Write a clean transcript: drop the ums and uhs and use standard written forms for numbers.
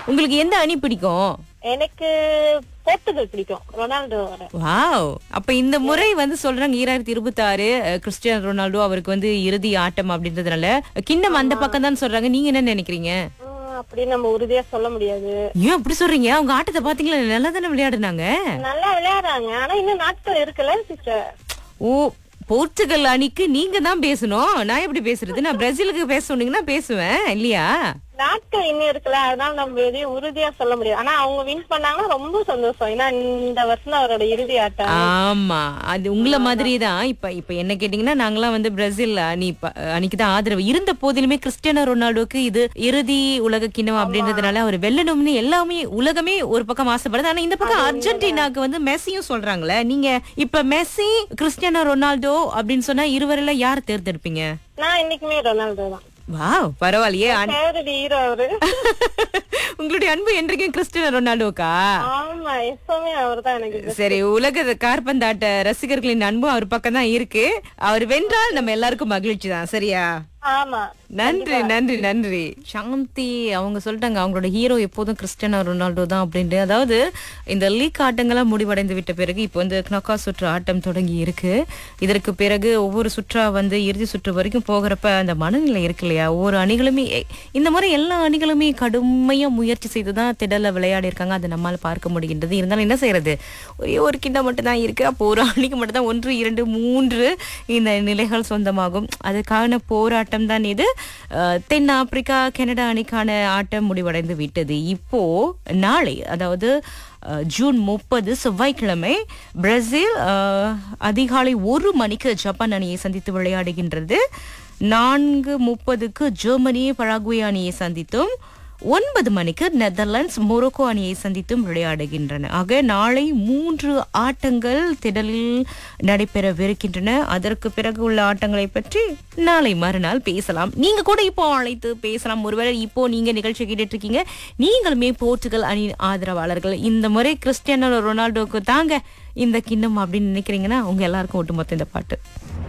உங்களுக்கு எந்த அணி பிடிக்கும்? எனக்கு போர்த்துகல் பிடிக்கும், ரொனால்டோவோட. வாவ். அப்ப இந்த முறை வந்து சொல்றாங்க 2026 கிறிஸ்டியானோ ரொனால்டோ அவருக்கு வந்து இறுதி ஆட்டம் அப்படின்றதுனால கிண்ணம் அந்த பக்கம் தான் சொல்றாங்க. நீங்க என்ன நினைக்கிறீங்க? அப்படி நம்ம உறுதியா சொல்ல முடியாது. ஏன் அப்படி சொல்றீங்க? அவங்க ஆட்டத்தை பாத்தீங்களா? நல்லா தானே விளையாடுனாங்க. நல்லா விளையாடுறாங்க, ஆனா இன்னும் நாட்கள் இருக்குல்ல சிஸ்டர். ஓ, போர்ச்சுகல் அணிக்கு நீங்க தான் பேசணும். நான் எப்படி பேசுறது? நான் பிரேசிலுக்கு பேச சொன்னீங்கன்னா பேசுவேன் இல்லையா? நாட்கள் இன்னும் இருக்குல்ல, அதனால நம்ம எதையும் உறுதியா சொல்ல முடியாது. ஆனா அவங்க வின் பண்ணாங்கன்னா ரொம்ப சந்தோஷம். ஏன்னா இந்த வருஷம் அவரோட இறுதி ஆட்டம். ஆமா, அது உங்கள மாதிரி தான். இப்ப என்ன கேட்டீங்கன்னா, நாங்கெல்லாம் வந்து பிரேசில் அணிக்கு தான் ஆதரவு இருந்த போதிலுமே கிறிஸ்டியானோ ரொனால்டோக்கு இது இறுதி உலக கிண்ணம் அப்படின்றதுனால அவர் வெல்லணும்னு எல்லாமே உலகமே ஒரு பக்கம் ஆசைப்படுது. ஆனா இந்த பக்கம் அர்ஜென்டினாக்கு வந்து மெஸ்ஸியும் சொல்றாங்களே. நீங்க இப்ப மெஸ்ஸி கிறிஸ்டியானோ ரொனால்டோ அப்படின்னு சொன்னா இருவரில யார் தேர்ந்தெடுப்பீங்க? நான் இன்னைக்குமே ரொனால்டோ தான். வாவ், பரவாயில்லையே. ஹீரோ அவரு. உங்களுடைய அன்பு என்றைக்கும் கிறிஸ்டியானோ ரொனால்டோக்கா? ஆமா, எப்பவுமே அவர்தான் எனக்கு. சரி, உலக காற்பந்தாட்ட ரசிகர்களின் அன்பு அவர் பக்கம் தான் இருக்கு. அவர் வென்றால் நம்ம எல்லாருக்கும் மகிழ்ச்சி தான். சரியா? ஆமா, நன்றி நன்றி நன்றி. சாந்தி அவங்க சொல்லிட்டாங்க அவங்களோட ஹீரோ எப்போதும் கிறிஸ்டியானோ ரொனால்டோ தான் அப்படின்ட்டு. அதாவது இந்த லீக் ஆட்டங்கள்லாம் முடிவடைந்து விட்ட பிறகு இப்போ வந்து knockout சுற்று ஆட்டம் தொடங்கி இருக்கு. இதற்கு பிறகு ஒவ்வொரு சுற்றா வந்து இறுதி சுற்று வரைக்கும் போகிறப்ப அந்த மனநிலை இருக்கு இல்லையா? ஒவ்வொரு அணிகளுமே இந்த மாதிரி எல்லா அணிகளுமே கடுமையா முயற்சி செய்துதான் திடல விளையாடி இருக்காங்க. அதை நம்மால பார்க்க முடிகின்றது. இருந்தாலும் என்ன செய்யறது, ஒரே ஒரு கிண்ணம் மட்டும் தான் இருக்கு. அப்போ ஒரு அணிக்கு மட்டும் தான் 1 2 3 இந்த நிலைகள் சொந்தமாகும். அதுக்கான போராட்டம் தான் இது. தென் ஆப்பிரிக்கா கனடா அணிக்கான ஆட்டம் முடிவடைந்து விட்டது. இப்போ நாளை, அதாவது ஜூன் 30 செவ்வாய்க்கிழமை பிரேசில் அதிகாலை 1 மணிக்கு ஜப்பான் அணியை சந்தித்து விளையாடுகின்றது. 4:30க்கு ஜெர்மனி பராகுவே அணியை சந்தித்தும் 9 மணிக்கு நெதர்லாண்ட்ஸ் மொரோக்கோ அணியை சந்தித்தும் விளையாடுகின்றன. ஆக நாளை 3 ஆட்டங்கள் திடலில் நடைபெறவிருக்கின்றன. அதற்கு பிறகு உள்ள ஆட்டங்களை பற்றி நாளை மறுநாள் பேசலாம். நீங்க கூட இப்போ அழைத்து பேசலாம். ஒருவேளை இப்போ நீங்க நிகழ்ச்சி கேட்டுட்டு இருக்கீங்க, நீங்களுமே போர்ச்சுகல் அணி ஆதரவாளர்கள், இந்த முறை கிறிஸ்டியானோ ரொனால்டோக்கு தாங்க இந்த கிண்ணம் அப்படின்னு நினைக்கிறீங்கன்னா உங்க எல்லாருக்கும் ஒட்டுமொத்த இந்த பாட்டு.